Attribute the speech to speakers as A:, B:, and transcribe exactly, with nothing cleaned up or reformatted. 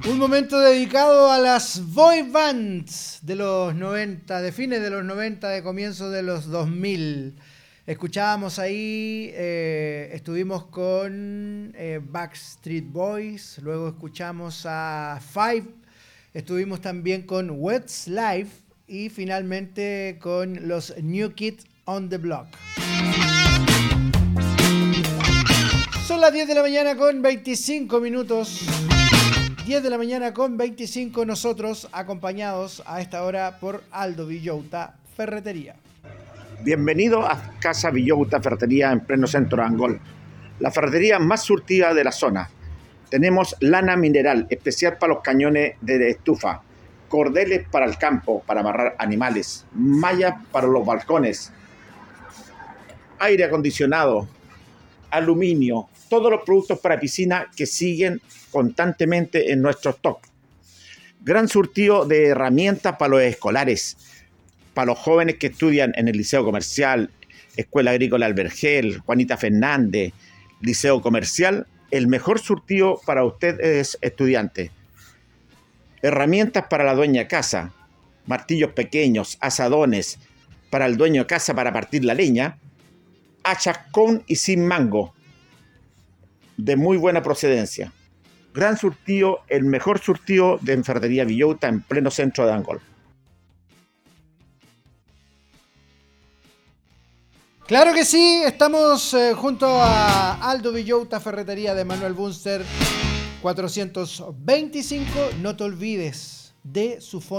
A: Un momento dedicado a las boy bands de los noventa, de fines de los noventa, de comienzos de los dos mil. Escuchábamos ahí, eh, estuvimos con eh, Backstreet Boys, luego escuchamos a Five, estuvimos también con Westlife y finalmente con los New Kids on the Block. Son las diez de la mañana con veinticinco minutos. diez de la mañana con veinticinco, nosotros acompañados a esta hora por Aldo Villota Ferretería.
B: Bienvenido a Casa Villota Ferretería en pleno centro de Angol, la ferretería más surtida de la zona. Tenemos lana mineral especial para los cañones de estufa, cordeles para el campo, para amarrar animales, mallas para los balcones, aire acondicionado, aluminio, todos los productos para piscina que siguen constantemente en nuestro stock. Gran surtido de herramientas para los escolares, para los jóvenes que estudian en el Liceo Comercial, Escuela Agrícola Albergel, Juanita Fernández, Liceo Comercial. El mejor surtido para usted es estudiante. Herramientas para la dueña de casa, martillos pequeños, asadones para el dueño de casa para partir la leña, hachas con y sin mango, de muy buena procedencia. Gran surtido, el mejor surtido de Ferretería Villota en pleno centro de Angol.
A: Claro que sí, estamos eh, junto a Aldo Villota Ferretería de Manuel Bunster cuatrocientos veinticinco. No te olvides de su fono